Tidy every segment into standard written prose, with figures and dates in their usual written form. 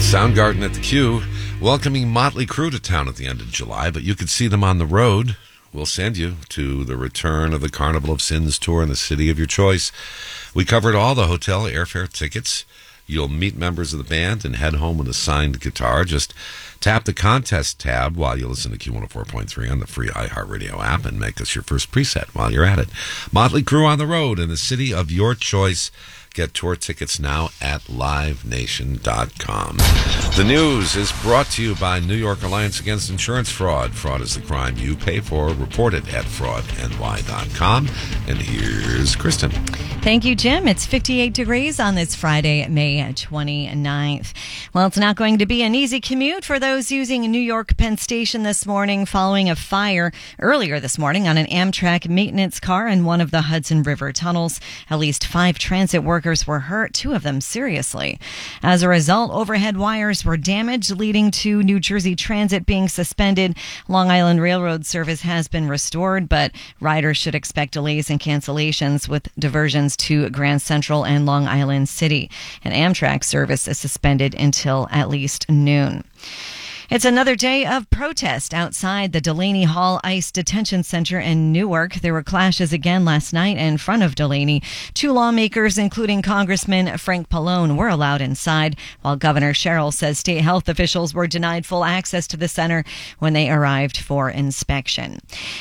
Soundgarden at the Q, welcoming Motley Crue to town at the end of July, but you could see them on the road. We'll send you to the return of the Carnival of Sins tour in the city of your choice. We covered all the hotel airfare tickets. You'll meet members of the band and head home with a signed guitar. Just tap the contest tab while you listen to Q104.3 on the free iHeartRadio app and make us your first preset while you're at it. Motley Crue on the road in the city of your choice. Get tour tickets now at livenation.com. The news is brought to you by New York Alliance Against Insurance Fraud. Fraud is the crime you pay for. Report it at fraudny.com. And here's Kristen. Thank you, Jim. It's 58 degrees on this Friday, May 29th. Well, it's not going to be an easy commute for those using New York Penn Station this morning following a fire earlier this morning on an Amtrak maintenance car in one of the Hudson River tunnels. At least 5 transit workers were hurt, 2 of them seriously. As a result, overhead wires were damaged, leading to New Jersey Transit being suspended. Long Island Railroad service has been restored, but riders should expect delays and cancellations with diversions to Grand Central and Long Island City. And Amtrak service is suspended until at least noon. It's another day of protest outside the Delaney Hall ICE Detention Center in Newark. There were clashes again last night in front of Delaney. 2 lawmakers, including Congressman Frank Pallone, were allowed inside, while Governor Sherrill says state health officials were denied full access to the center when they arrived for inspection.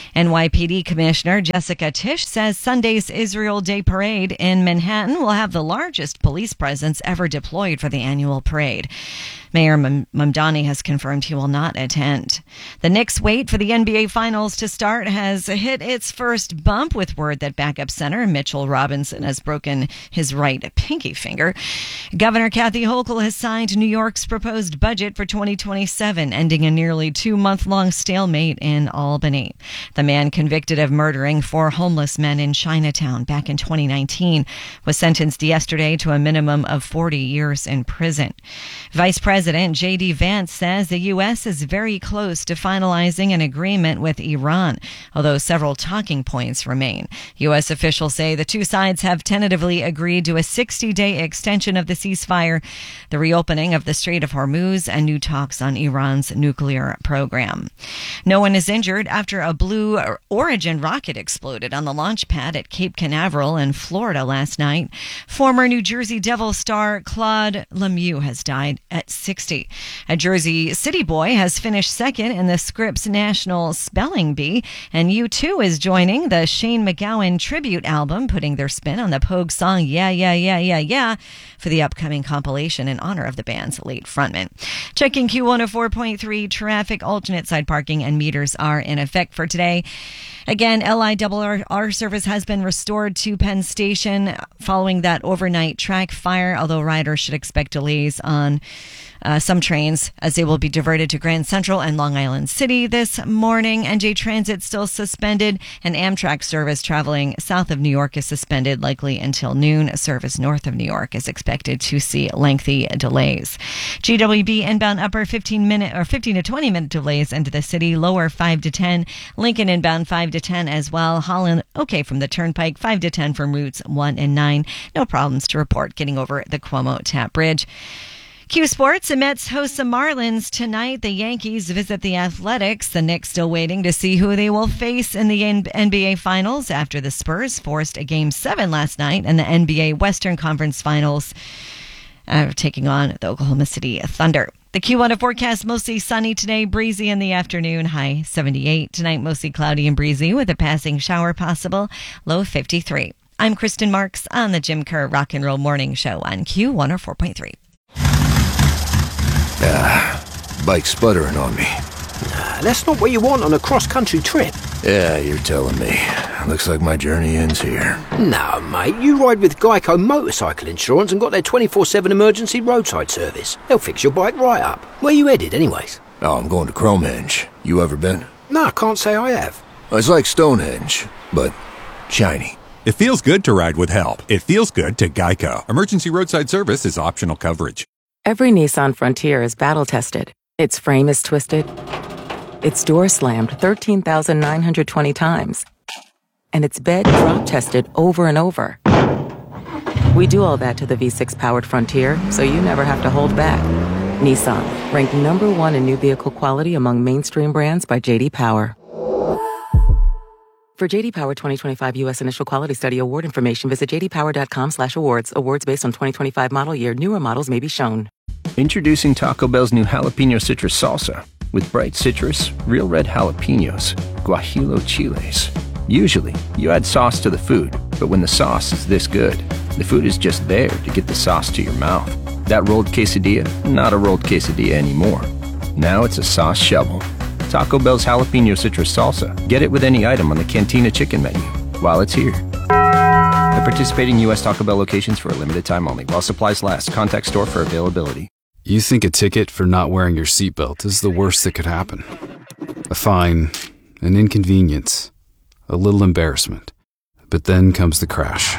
NYPD Commissioner Jessica Tisch says Sunday's Israel Day Parade in Manhattan will have the largest police presence ever deployed for the annual parade. Mayor Mamdani has confirmed he will not attend. The Knicks' wait for the NBA Finals to start has hit its first bump with word that backup center Mitchell Robinson has broken his right pinky finger. Governor Kathy Hochul has signed New York's proposed budget for 2027, ending a nearly 2-month-long stalemate in Albany. The man convicted of murdering 4 homeless men in Chinatown back in 2019 was sentenced yesterday to a minimum of 40 years in prison. Vice President J.D. Vance says the U.S. is very close to finalizing an agreement with Iran, although several talking points remain. U.S. officials say the 2 sides have tentatively agreed to a 60-day extension of the ceasefire, the reopening of the Strait of Hormuz, and new talks on Iran's nuclear program. No one is injured after a Blue Origin rocket exploded on the launch pad at Cape Canaveral in Florida last night. Former New Jersey Devil star Claude Lemieux has died at 60. A Jersey City boy has finished second in the Scripps National Spelling Bee, and U2 is joining the Shane MacGowan tribute album, putting their spin on the Pogue song Yeah, Yeah, Yeah, Yeah, Yeah for the upcoming compilation in honor of the band's late frontman. Checking Q104.3 traffic, alternate side parking and meters are in effect for today. Again, LIRR service has been restored to Penn Station following that overnight track fire, although riders should expect delays on some trains as they will be diverted to Grand Central and Long Island City this morning. NJ Transit still suspended, and Amtrak service traveling south of New York is suspended likely until noon. Service north of New York is expected to see lengthy delays. GWB inbound upper 15 to 20 minute delays into the city, lower 5 to 10. Lincoln inbound 5 to 10 as well. Holland okay from the Turnpike, 5 to 10 from routes 1 and 9. No problems to report getting over the Cuomo Tap Bridge. Q Sports, the Mets host the Marlins tonight. The Yankees visit the Athletics. The Knicks still waiting to see who they will face in the NBA Finals after the Spurs forced a Game 7 last night in the NBA Western Conference Finals, taking on the Oklahoma City Thunder. The Q1 forecast, mostly sunny today, breezy in the afternoon, high 78. Tonight, mostly cloudy and breezy with a passing shower possible, low 53. I'm Kristen Marks on the Jim Kerr Rock and Roll Morning Show on Q104.3. Bike sputtering on me. That's not what you want on a cross-country trip. Yeah, you're telling me. Looks like my journey ends here. No, mate, you ride with Geico Motorcycle Insurance and got their 24/7 emergency roadside service. They'll fix your bike right up. Where you headed, anyways? Oh, I'm going to Cromehenge. You ever been? No, I can't say I have. It's like Stonehenge, but shiny. It feels good to ride with help. It feels good to Geico. Emergency roadside service is optional coverage. Every Nissan Frontier is battle-tested. Its frame is twisted. Its door slammed 13,920 times. And its bed drop-tested over and over. We do all that to the V6-powered Frontier, so you never have to hold back. Nissan, ranked #1 in new vehicle quality among mainstream brands by J.D. Power. For J.D. Power 2025 U.S. Initial Quality Study award information, visit jdpower.com/awards. Awards based on 2025 model year. Newer models may be shown. Introducing Taco Bell's new Jalapeno Citrus Salsa. With bright citrus, real red jalapenos, guajillo chiles. Usually, you add sauce to the food, but when the sauce is this good, the food is just there to get the sauce to your mouth. That rolled quesadilla, not a rolled quesadilla anymore. Now it's a sauce shovel. Taco Bell's Jalapeno Citrus Salsa. Get it with any item on the Cantina Chicken menu while it's here. At participating U.S. Taco Bell locations for a limited time only. While supplies last. Contact store for availability. You think a ticket for not wearing your seatbelt is the worst that could happen. A fine, an inconvenience, a little embarrassment. But then comes the crash.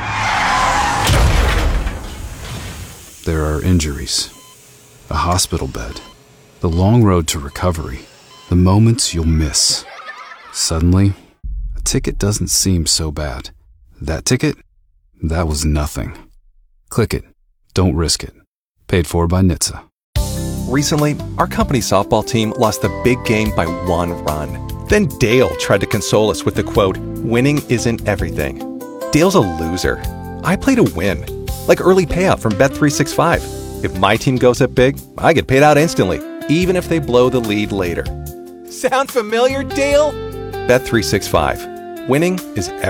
There are injuries, a hospital bed, the long road to recovery, the moments you'll miss. Suddenly, a ticket doesn't seem so bad. That ticket? That was nothing. Click it. Don't risk it. Paid for by NHTSA. Recently, our company's softball team lost the big game by 1 run. Then Dale tried to console us with the quote, "Winning isn't everything." Dale's a loser. I play to win. Like early payout from Bet365. If my team goes up big, I get paid out instantly, even if they blow the lead later. Sound familiar, Dale? Bet365. Winning is everything.